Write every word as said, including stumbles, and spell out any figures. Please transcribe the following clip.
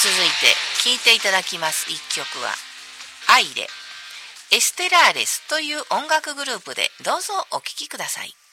続いて聴いていただきます一曲はアイレエステラーレスという音楽グループで、どうぞお聴きください。